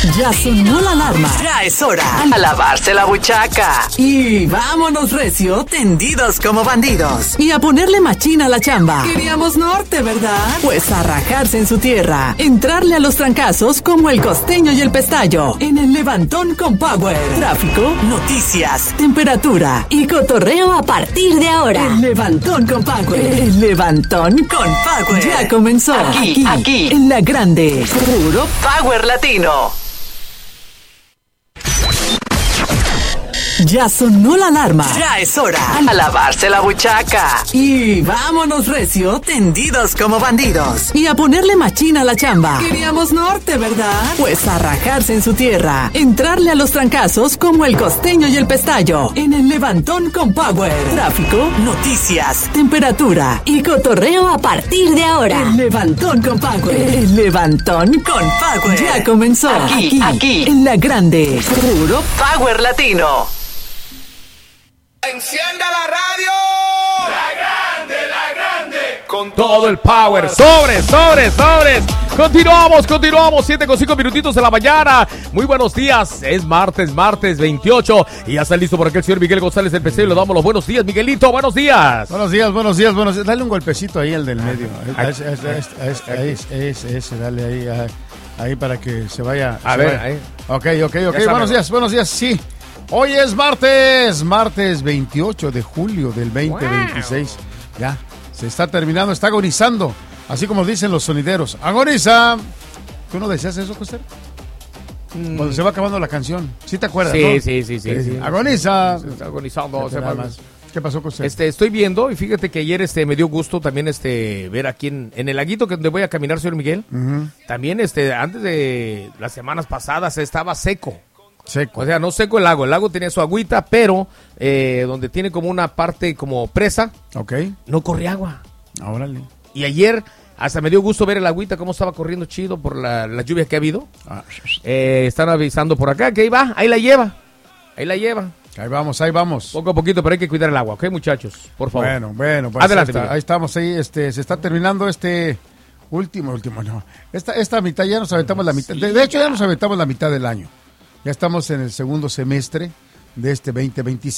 Ya sonó la alarma. Ya es hora a lavarse la buchaca. Y vámonos recio, tendidos como bandidos. Y a ponerle machina a la chamba. Queríamos norte, ¿verdad? Pues a rajarse en su tierra. Entrarle a los trancazos como el costeño y el pestaño. En el Levantón con Power. Tráfico, noticias, temperatura y cotorreo a partir de ahora. El Levantón con Power. El Levantón con Power. Ya comenzó. Aquí. En la grande. Puro Power Latino. Ya sonó la alarma. Ya es hora a lavarse la buchaca. Y vámonos recio, tendidos como bandidos. Y a ponerle machina a la chamba. Queríamos norte, ¿verdad? Pues a rajarse en su tierra. Entrarle a los trancazos como el costeño y el pestaño. En el Levantón con Power. Tráfico, noticias, temperatura y cotorreo a partir de ahora. El Levantón con Power. El Levantón con Power. Ya comenzó. Aquí. En la grande. Puro Power Latino. ¡Encienda la radio! La grande. Con Todo el power. Sobres. Continuamos. 7:05 minutitos de la mañana. Muy buenos días. Es martes 28. Y ya está listo por aquí el señor Miguel González del PC. Le damos los buenos días, Miguelito. Buenos días. Buenos días. Dale un golpecito ahí al del medio. Ese, dale ahí para que se vaya. A ver, ahí. Ok. Buenos días. Sí. Hoy es martes 28 de julio del 2026. Wow. Ya, se está terminando, está agonizando. Así como dicen los sonideros. ¡Agoniza! ¿Tú no decías eso, Coster? Cuando se va acabando la canción. ¿Sí te acuerdas, sí, no? Sí. ¡Agoniza! Se está agonizando. ¿Qué pasó, Coster? Estoy viendo, y fíjate que ayer me dio gusto también ver aquí en el laguito que donde voy a caminar, señor Miguel. Uh-huh. También antes de las semanas pasadas estaba seco. O sea, no seco el lago tenía su agüita, pero donde tiene como una parte como presa, no corre agua. Órale. Y ayer hasta me dio gusto ver el agüita, cómo estaba corriendo chido por la lluvia que ha habido. Están avisando por acá que ahí la lleva. Ahí vamos. Poco a poquito, pero hay que cuidar el agua, ¿ok, muchachos? Por favor. Bueno, pues adelante. Ahí estamos, se está terminando último, no. Esta mitad ya nos aventamos la mitad. De hecho, ya nos aventamos la mitad del año. Ya estamos en el segundo semestre de este 2026.